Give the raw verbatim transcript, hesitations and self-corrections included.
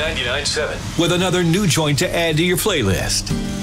ninety-nine point seven with another new joint to add to your playlist.